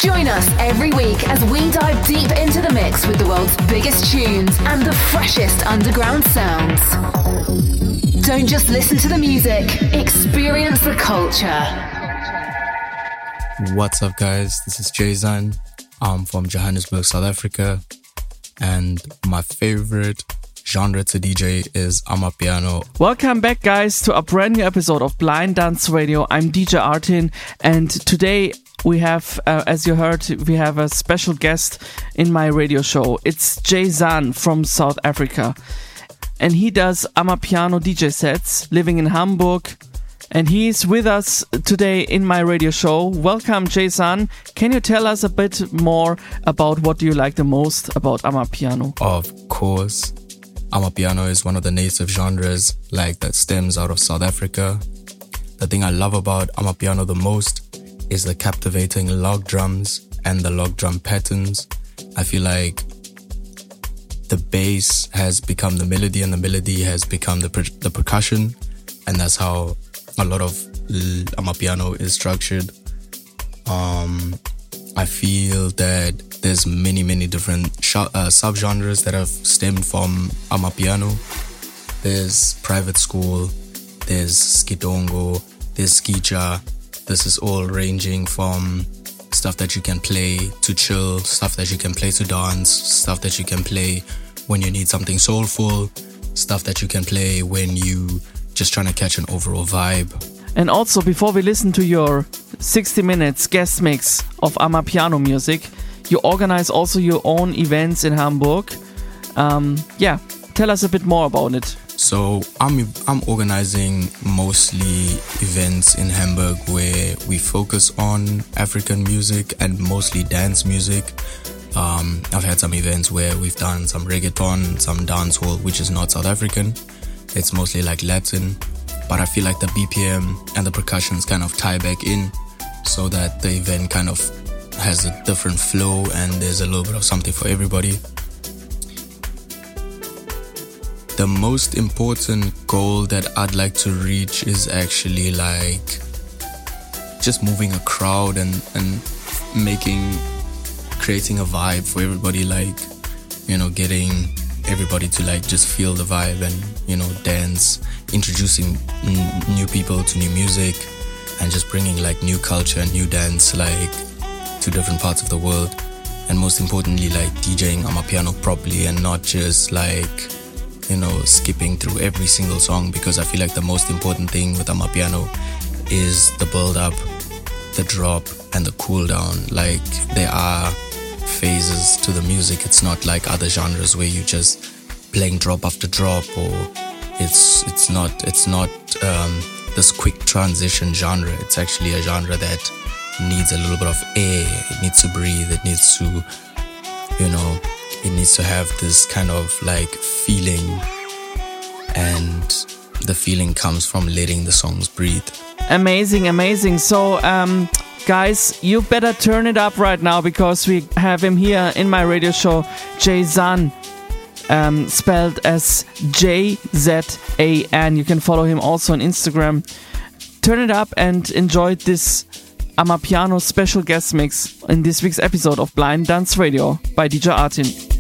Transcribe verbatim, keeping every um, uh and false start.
Join us every week as we dive deep into the mix with the world's biggest tunes and the freshest underground sounds. Don't just listen to the music, experience the culture. What's up, guys? This is Jay-Zan. I'm from Johannesburg, South Africa, and my favorite genre to D J is Amapiano. Welcome back, guys, to a brand new episode of Blind Dance Radio. I'm D J Artin, and today we have, uh, as you heard, we have a special guest in my radio show. It's Jay-Zan from South Africa, and he does Amapiano D J sets, living in Hamburg, and he's with us today in my radio show. Welcome, Jay-Zan. Can you tell us a bit more about what do you like the most about Amapiano? Of course. Amapiano is one of the native genres like that stems out of South Africa. The thing I love about Amapiano the most is the captivating log drums and the log drum patterns. I feel like the bass has become the melody and the melody has become the, per- the percussion, and that's how a lot of Amapiano is structured. Um, I feel that there's many, many different sh- uh, sub-genres that have stemmed from Amapiano. There's private school, there's skidongo, there's skija. This is all ranging from stuff that you can play to chill, stuff that you can play to dance, stuff that you can play when you need something soulful, stuff that you can play when you just trying to catch an overall vibe. And also, before we listen to your sixty minutes guest mix of Amapiano music, you organize also your own events in Hamburg. Um, yeah, tell us a bit more about it. So I'm I'm organizing mostly events in Hamburg where we focus on African music and mostly dance music. Um, I've had some events where we've done some reggaeton, some dancehall, which is not South African. It's mostly like Latin, but I feel like the B P M and the percussions kind of tie back in so that the event kind of has a different flow and there's a little bit of something for everybody. The most important goal that I'd like to reach is actually like just moving a crowd and, and making, creating a vibe for everybody, like, you know, getting everybody to like just feel the vibe and, you know, dance, introducing n- new people to new music and just bringing like new culture and new dance like to different parts of the world. And most importantly, like DJing Amapiano properly and not just like, you know, skipping through every single song, because I feel like the most important thing with Amapiano is the build up, the drop and the cool down. Like there are phases to the music. It's not like other genres where you just playing drop after drop, or it's it's not it's not um, this quick transition genre. It's actually a genre that needs a little bit of air. It needs to breathe. It needs to, you know, it needs to have this kind of like feeling, and the feeling comes from letting the songs breathe. Amazing, amazing. So, um, guys, you better turn it up right now because we have him here in my radio show, Jay-Zan, um, spelled as J Z A N. You can follow him also on Instagram. Turn it up and enjoy this Amapiano special guest mix in this week's episode of Blind Dance Radio by D J Artin.